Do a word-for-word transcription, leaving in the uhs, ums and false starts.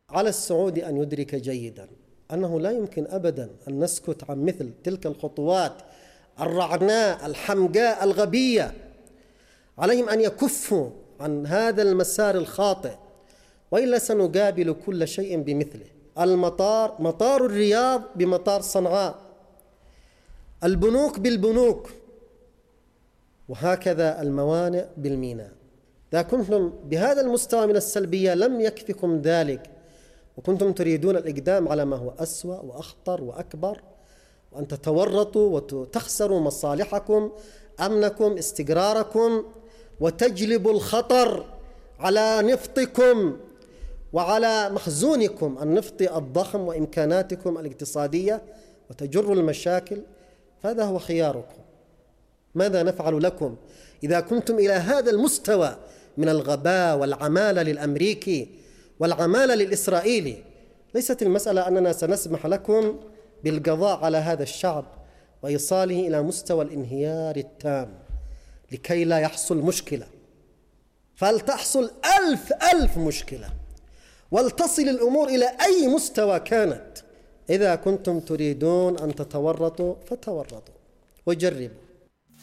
على السعودي أن يدرك جيدا أنه لا يمكن أبدا أن نسكت عن مثل تلك الخطوات الرعناء الحمقاء الغبية. عليهم أن يكفوا عن هذا المسار الخاطئ، وإلا سنقابل كل شيء بمثله. المطار مطار الرياض بمطار صنعاء، البنوك بالبنوك، وهكذا الموانئ بالميناء. إذا كنتم بهذا المستوى من السلبية لم يكفكم ذلك، وكنتم تريدون الإقدام على ما هو أسوأ وأخطر وأكبر، وأن تتورطوا وتخسروا مصالحكم، أمنكم، استقراركم، وتجلبوا الخطر على نفطكم وعلى مخزونكم النفطي الضخم وإمكاناتكم الاقتصادية، وتجروا المشاكل، فهذا هو خياركم. ماذا نفعل لكم إذا كنتم إلى هذا المستوى من الغباء والعمالة للأمريكي والعمالة للإسرائيلي؟ ليست المسألة أننا سنسمح لكم بالقضاء على هذا الشعب وإيصاله إلى مستوى الانهيار التام لكي لا يحصل مشكلة، فلتحصل ألف ألف مشكلة، ولتصل الأمور إلى أي مستوى كانت. إذا كنتم تريدون أن تتورطوا فتورطوا وجربوا.